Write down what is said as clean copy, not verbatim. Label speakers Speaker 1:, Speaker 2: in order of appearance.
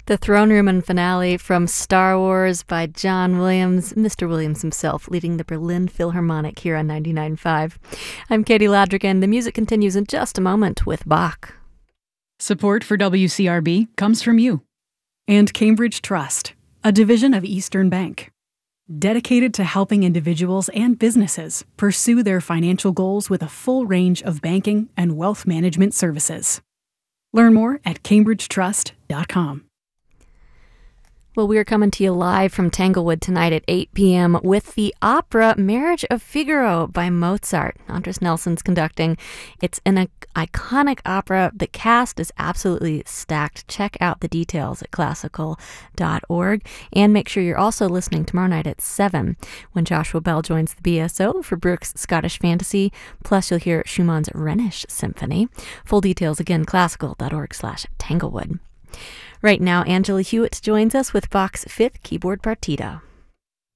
Speaker 1: The Throne Room and finale from Star Wars by John Williams, Mr. Williams himself, leading the Berlin Philharmonic here on 99.5. I'm Katie Ladrigan. The music continues in just a moment with Bach.
Speaker 2: Support for WCRB comes from you. And Cambridge Trust, a division of Eastern Bank. Dedicated to helping individuals and businesses pursue their financial goals with a full range of banking and wealth management services. Learn more at cambridgetrust.com.
Speaker 1: Well, we are coming to you live from Tanglewood tonight at 8 p.m. with the opera Marriage of Figaro by Mozart. Andres Nelson's conducting. It's an iconic opera. The cast is absolutely stacked. Check out the details at classical.org. And make sure you're also listening tomorrow night at 7 when Joshua Bell joins the BSO for Brooks Scottish Fantasy. Plus, you'll hear Schumann's Rhenish Symphony. Full details, again, classical.org/Tanglewood. Right now, Angela Hewitt joins us with Bach's Fifth Keyboard Partita.